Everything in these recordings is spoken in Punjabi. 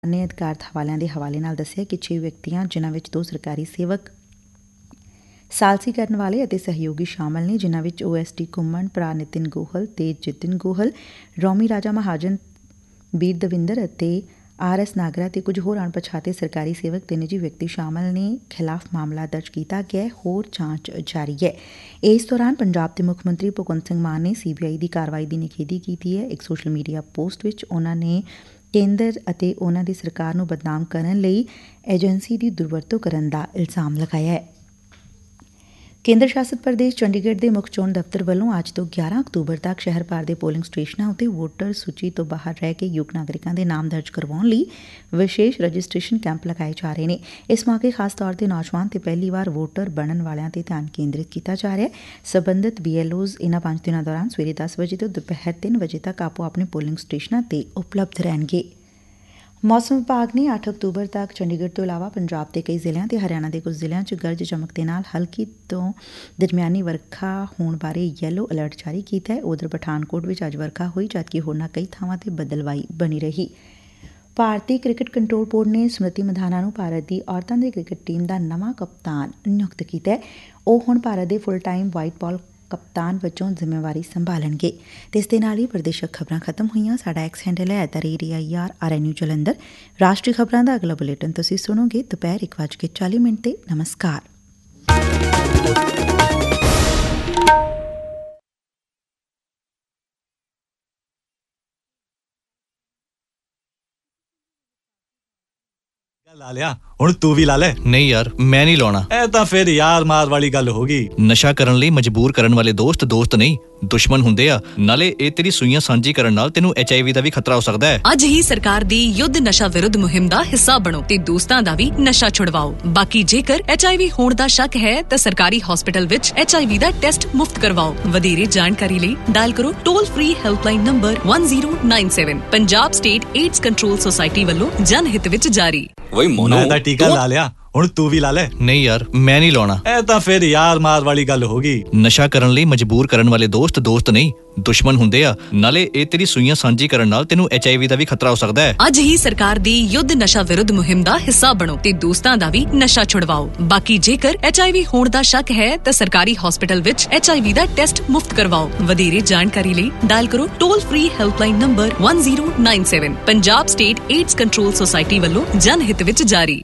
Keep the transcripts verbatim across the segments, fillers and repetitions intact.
ਨੇ ਅਧਿਕਾਰਤ ਹਵਾਲਿਆਂ ਦੇ ਹਵਾਲੇ ਨਾਲ ਦੱਸਿਆ ਕਿ ਛੇ ਵਿਅਕਤੀਆਂ ਜਿਨ੍ਹਾਂ ਵਿੱਚ ਦੋ ਸਰਕਾਰੀ ਸੇਵਕ ਸਾਲਸੀ ਕਰਨ ਵਾਲੇ ਅਤੇ ਸਹਿਯੋਗੀ ਸ਼ਾਮਲ ਨੇ, ਜਿਨ੍ਹਾਂ ਵਿੱਚ ਓ ਐਸ ਡੀ ਘੁੰਮਣ, ਭਰਾ ਨਿਤਿਨ ਗੋਹਲ, ਤੇਜ ਜਿਤਨ ਗੋਹਲ, ਰੌਮੀ ਰਾਜਾ ਮਹਾਜਨ, ਬੀਰ ਦਵਿੰਦਰ ਅਤੇ ਆਰ ਐਸ ਨਾਗਰਾ ਤੇ ਕੁਝ ਹੋਰ ਅਣਪਛਾਤੇ ਸਰਕਾਰੀ ਸੇਵਕ ਤੇ ਨਿੱਜੀ ਵਿਅਕਤੀ ਸ਼ਾਮਲ ਨੇ ਖਿਲਾਫ ਮਾਮਲਾ ਦਰਜ ਕੀਤਾ ਗਿਆ। ਹੋਰ ਜਾਂਚ ਜਾਰੀ ਹੈ। ਇਸ ਦੌਰਾਨ ਪੰਜਾਬ ਦੇ ਮੁੱਖ ਮੰਤਰੀ ਭਗਵੰਤ ਸਿੰਘ ਮਾਨ ਨੇ ਸੀ ਬੀ ਆਈ ਦੀ ਕਾਰਵਾਈ ਦੀ ਨਿਖੇਧੀ ਕੀਤੀ ਹੈ। ਇੱਕ ਸੋਸ਼ਲ ਮੀਡੀਆ ਪੋਸਟ ਵਿੱਚ ਉਨ੍ਹਾਂ ਨੇ ਕੇਂਦਰ ਅਤੇ ਉਨ੍ਹਾਂ ਦੀ ਸਰਕਾਰ ਨੂੰ ਬਦਨਾਮ ਕਰਨ ਲਈ ਏਜੰਸੀ ਦੀ ਦੁਰਵਰਤੋਂ ਕਰਨ ਦਾ ਇਲਜ਼ਾਮ ਲਗਾਇਆ ਹੈ। ਕੇਂਦਰ ਸ਼ਾਸਤ ਪ੍ਰਦੇਸ਼ ਚੰਡੀਗੜ੍ਹ ਦੇ ਮੁੱਖ ਚੋਣ ਦਫ਼ਤਰ ਵੱਲੋਂ ਅੱਜ ਤੋਂ ਗਿਆਰਾਂ ਅਕਤੂਬਰ ਤੱਕ ਸ਼ਹਿਰ ਭਰ ਦੇ ਪੋਲਿੰਗ ਸਟੇਸ਼ਨਾਂ ਉੱਤੇ ਵੋਟਰ ਸੂਚੀ ਤੋਂ ਬਾਹਰ ਰਹਿ ਕੇ ਯੋਗ ਨਾਗਰਿਕਾਂ ਦੇ ਨਾਮ ਦਰਜ ਕਰਵਾਉਣ ਲਈ ਵਿਸ਼ੇਸ਼ ਰਜਿਸਟ੍ਰੇਸ਼ਨ ਕੈਂਪ ਲਗਾਏ ਜਾ ਰਹੇ ਨੇ। ਇਸ ਮੌਕੇ ਖਾਸ ਤੌਰ ਤੇ ਨੌਜਵਾਨ ਤੇ ਪਹਿਲੀ ਵਾਰ ਵੋਟਰ ਬਣਨ ਵਾਲਿਆਂ ਤੇ ਧਿਆਨ ਕੇਂਦਰਿਤ ਕੀਤਾ ਜਾ ਰਿਹਾ ਹੈ। ਸਬੰਧਤ ਬੀ ਐਲ ਓਜ਼ ਇਨ੍ਹਾਂ ਪੰਜ ਦਿਨਾਂ ਦੌਰਾਨ ਸਵੇਰੇ ਦਸ ਵਜੇ ਤੋਂ ਦੁਪਹਿਰ ਤਿੰਨ ਵਜੇ ਤੱਕ ਆਪੋ ਆਪਣੇ ਪੋਲਿੰਗ ਸਟੇਸ਼ਨਾਂ ਤੇ ਉਪਲਬਧ ਰਹਿਣਗੇ। ਮੌਸਮ ਵਿਭਾਗ ਨੇ ਅੱਠ ਅਕਤੂਬਰ ਤੱਕ ਚੰਡੀਗੜ੍ਹ ਤੋਂ ਇਲਾਵਾ ਪੰਜਾਬ ਦੇ ਕਈ ਜ਼ਿਲ੍ਹਿਆਂ ਤੇ ਹਰਿਆਣਾ ਦੇ ਕੁਝ ਜ਼ਿਲ੍ਹਿਆਂ 'ਚ ਗਰਜ ਚਮਕ ਦੇ ਨਾਲ ਹਲਕੀ ਤੋਂ ਦਰਮਿਆਨੀ ਵਰਖਾ ਹੋਣ ਬਾਰੇ ਯੈਲੋ ਅਲਰਟ ਜਾਰੀ ਕੀਤਾ ਹੈ। ਉਧਰ ਪਠਾਨਕੋਟ ਵਿੱਚ ਅੱਜ ਵਰਖਾ ਹੋਈ, ਜਦਕਿ ਹੋਰਨਾਂ ਕਈ ਥਾਵਾਂ ਤੇ ਬੱਦਲਵਾਈ ਬਣੀ ਰਹੀ। ਭਾਰਤੀ ਕ੍ਰਿਕਟ ਕੰਟਰੋਲ ਬੋਰਡ ਨੇ ਸਮ੍ਰਿਤੀ ਮੰਧਾਨਾ ਨੂੰ ਭਾਰਤ ਦੀ ਔਰਤਾਂ ਦੀ ਕ੍ਰਿਕਟ ਟੀਮ ਦਾ ਨਵਾਂ ਕਪਤਾਨ ਨਿਯੁਕਤ ਕੀਤਾ ਹੈ। ਉਹ ਹੁਣ ਭਾਰਤ ਦੇ ਫੁੱਲ ਟਾਈਮ ਵਾਈਟ ਬਾਲ ਕਪਤਾਨ ਵਜੋਂ ਜ਼ਿੰਮੇਵਾਰੀ ਸੰਭਾਲਣਗੇ। ਤੇ ਇਸ ਦੇ ਨਾਲ ਹੀ ਪ੍ਰਦੇਸ਼ਕ ਖਬਰਾਂ ਖਤਮ ਹੋਈਆਂ। ਸਾਡਾ ਐਕਸ ਹੈਂਡਲ ਹੈ at the rate A I R R N U Jalandhar. ਰਾਸ਼ਟਰੀ ਖਬਰਾਂ ਦਾ ਅਗਲਾ ਬੁਲੇਟਿਨ ਤੁਸੀਂ ਸੁਣੋਗੇ ਦੁਪਹਿਰ ਇੱਕ ਵੱਜ ਕੇ ਚਾਲੀ ਮਿੰਟ ਤੇ। ਨਮਸਕਾਰ। ਲਾ ਲਿਆ, ਹੁਣ ਤੂੰ ਵੀ ਲਾ ਲੈ। ਨਹੀਂ ਯਾਰ, ਮੈਂ ਨਹੀਂ ਲਾਉਣਾ। ਇਹ ਤਾਂ ਫਿਰ ਯਾਰ ਮਾਰ ਵਾਲੀ ਗੱਲ ਹੋ ਗਈ। ਨਸ਼ਾ ਕਰਨ ਲਈ ਮਜਬੂਰ ਕਰਨ ਵਾਲੇ ਦੋਸਤ ਦੋਸਤ ਨਹੀਂ, ਦੁਸ਼ਮਣ ਹੁੰਦੇ ਆ। ਨਾਲੇ ਇਹ ਤੇਰੀ ਸੂਈਆਂ ਸਾਂਝੀ ਕਰਨ ਨਾਲ ਤੈਨੂੰ ਐਚ ਆਈ ਵੀ ਦਾ ਵੀ ਖਤਰਾ ਹੋ ਸਕਦਾ ਹੈ। ਅੱਜ ਹੀ ਸਰਕਾਰ ਦੀ ਯੁੱਧ ਨਸ਼ਾ ਵਿਰੁੱਧ ਮੁਹਿੰਮ ਦਾ ਹਿੱਸਾ ਬਣੋ ਤੇ ਦੋਸਤਾਂ ਦਾ ਵੀ ਨਸ਼ਾ ਛੁਡਵਾਓ। ਬਾਕੀ ਜੇਕਰ ਐਚ ਆਈ ਵੀ ਹੋਣ ਦਾ ਸ਼ੱਕ ਹੈ ਤਾਂ ਸਰਕਾਰੀ ਹਸਪਤਾਲ ਵਿੱਚ H I we the test ਮੁਫਤ ਕਰਵਾਓ। ਵਧੇਰੇ ਜਾਣਕਾਰੀ ਲਈ ਡਾਇਲ ਕਰੋ ਟੋਲ ਫ੍ਰੀ ਹੈਲਪਲਾਈਨ ਨੰਬਰ ਇੱਕ ਜ਼ੀਰੋ ਨੌ ਸੱਤ। Punjab state AIDS control society ਵੱਲੋਂ ਜਨ ਹਿੱਤ ਵਿੱਚ ਜਾਰੀ। ਵਈ ਮੋਨੋ ਦਾ ਟੀਕਾ ਲਾ ਲਿਆ, ਹੁਣ ਤੂੰ ਵੀ ਲਾ ਲੈ। ਨਹੀਂ ਯਾਰ, ਮੈਂ ਨਹੀਂ ਲਾਉਣਾ। ਇਹ ਤਾਂ ਫਿਰ ਯਾਰ ਮਾਰ ਵਾਲੀ ਗੱਲ ਹੋ ਗਈ। ਨਸ਼ਾ ਕਰਨ ਲਈ ਮਜਬੂਰ ਕਰਨ ਵਾਲੇ ਦੋਸਤ ਦੋਸਤ ਨਹੀਂ, ਦੁਸ਼ਮਣ ਹੁੰਦੇ ਆ। ਨਾਲੇ ਇਹ ਤੇਰੀ ਸੂਈਆਂ ਸਾਂਝੀ ਕਰਨ ਨਾਲ ਤੈਨੂੰ ਐਚ ਆਈ ਵੀ ਦਾ ਵੀ ਖਤਰਾ ਹੋ ਸਕਦਾ ਹੈ। ਅੱਜ ਹੀ ਸਰਕਾਰ ਦੀ ਯੁੱਧ ਨਸ਼ਾ ਵਿਰੁੱਧ ਮੁਹਿੰਮ ਦਾ ਹਿੱਸਾ ਬਣੋ ਤੇ ਦੋਸਤਾਂ ਦਾ ਵੀ ਨਸ਼ਾ ਛੁਡਵਾਓ। ਬਾਕੀ ਜੇਕਰ ਐਚ ਆਈ ਵੀ ਹੋਣ ਦਾ ਸ਼ੱਕ ਹੈ ਤਾਂ ਸਰਕਾਰੀ ਹਸਪਤਾਲ ਵਿੱਚ H I we the test ਮੁਫਤ ਕਰਵਾਓ। ਵਧੇਰੇ ਜਾਣਕਾਰੀ ਲਈ ਡਾਇਲ ਕਰੋ ਟੋਲ ਫ੍ਰੀ ਹੈਲਪਲਾਈਨ ਨੰਬਰ ਇੱਕ ਜ਼ੀਰੋ ਨੌ ਸੱਤ। Punjab state AIDS control society ਵੱਲੋਂ ਜਨ ਹਿੱਤ ਵਿੱਚ ਜਾਰੀ।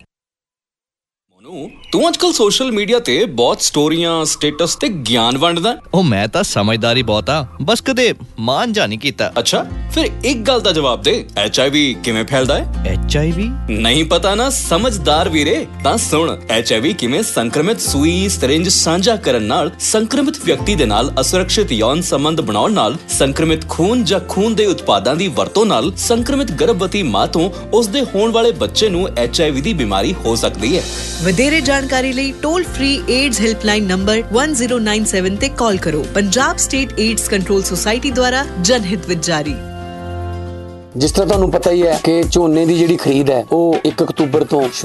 ਤੂੰ ਅੱਜਕੱਲ ਸੋਸ਼ਲ ਮੀਡੀਆ ਤੇ ਬਹੁਤ ਸਟੋਰੀਆਂ, ਸਟੇਟਸ ਤੇ ਗਿਆਨ ਵੰਡਦਾ। ਉਹ ਮੈਂ ਤਾਂ ਸਮਝਦਾਰੀ ਬਹੁਤ ਆ, ਬਸ ਕਦੇ ਮਾਨ ਜਾ ਨਹੀਂ ਕੀਤਾ। ਅੱਛਾ, ਫਿਰ ਇੱਕ ਗੱਲ ਦਾ ਜਵਾਬ ਦੇ, ਐਚ ਆਈ ਵੀ ਕਿਵੇਂ ਫੈਲਦਾ ਹੈ? ਐਚ ਆਈ ਵੀ ਨਹੀਂ ਪਤਾ ਨਾ? ਸਮਝਦਾਰ ਵੀਰੇ, ਤਾਂ ਸੁਣ। ਐਚ ਆਈ ਵੀ ਕਿਵੇਂ ਸੰਕਰਮਿਤ ਸੂਈ ਸਰਿੰਜ ਸਾਂਝਾ ਕਰਨ ਨਾਲ ਸੰਕਰਮਿਤ ਵਿਅਕਤੀ ਦੇ ਨਾਲ ਅਸੁਰੱਖਿਅਤ ਯੌਨ ਸੰਬੰਧ ਬਣਾਉਣ ਨਾਲ, ਸੰਕਰਮਿਤ ਖੂਨ ਜਾਂ ਖੂਨ ਦੇ ਉਤਪਾਦਾਂ ਦੀ ਵਰਤੋਂ ਨਾਲ ਸੰਕਰਮਿਤ ਗਰਭਵਤੀ ਮਾਂ ਤੋਂ ਉਸਦੇ ਹੋਣ ਵਾਲੇ ਬੱਚੇ ਨੂੰ ਐਚ ਆਈ ਵੀ ਦੀ ਬਿਮਾਰੀ ਹੋ ਸਕਦੀ ਹੈ। ਵਧੇਰੇ ਜਾਣਕਾਰੀ ਲਈ toll free AIDS helpline number ਇੱਕ ਜ਼ੀਰੋ ਨੌ ਸੱਤ ਤੇ ਕਾਲ ਕਰੋ। Punjab state AIDS control society ਦੁਆਰਾ ਜਨ ਹਿੱਤ ਵਿੱਚ ਜਾਰੀ। ਜਿਸ ਤਰ੍ਹਾਂ ਤੁਹਾਨੂੰ ਪਤਾ ਹੀ ਹੈ ਕਿ ਝੋਨੇ ਦੀ ਜਿਹੜੀ ਖਰੀਦ ਹੈ ਉਹ ਇੱਕ ਅਕਤੂਬਰ ਤੋਂ